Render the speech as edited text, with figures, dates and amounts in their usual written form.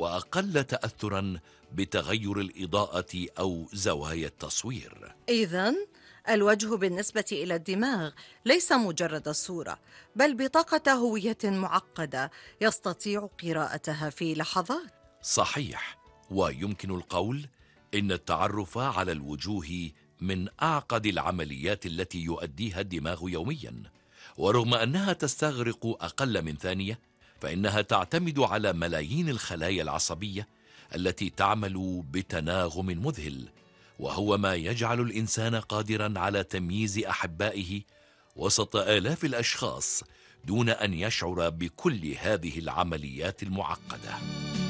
وأقل تأثرا بتغير الإضاءة أو زوايا التصوير. إذن الوجه بالنسبة إلى الدماغ ليس مجرد صورة، بل بطاقة هوية معقدة يستطيع قراءتها في لحظات. صحيح، ويمكن القول إن التعرف على الوجوه من أعقد العمليات التي يؤديها الدماغ يوميا، ورغم أنها تستغرق أقل من ثانية فإنها تعتمد على ملايين الخلايا العصبية التي تعمل بتناغم مذهل، وهو ما يجعل الإنسان قادرا على تمييز أحبائه وسط آلاف الأشخاص دون أن يشعر بكل هذه العمليات المعقدة.